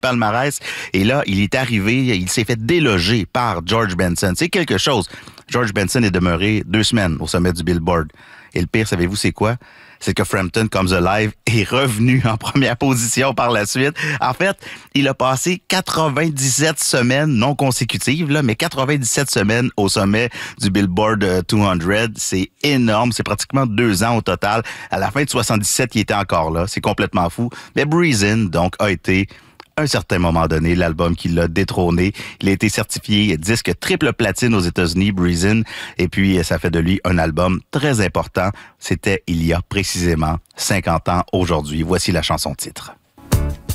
palmarès. Et là, il est arrivé, il s'est fait déloger par George Benson. C'est quelque chose. George Benson est demeuré 2 semaines au sommet du Billboard. Et le pire, savez-vous, c'est quoi? C'est que Frampton Comes Alive est revenu en première position par la suite. En fait, il a passé 97 semaines non consécutives, là, mais 97 semaines au sommet du Billboard 200. C'est énorme. C'est pratiquement 2 ans au total. À la fin de 77, il était encore là. C'est complètement fou. Mais Breezin', donc, a été à un certain moment donné, l'album qui l'a détrôné. Il a été certifié disque triple platine aux États-Unis, Breezin', et puis ça fait de lui un album très important. C'était il y a précisément 50 ans aujourd'hui. Voici la chanson titre.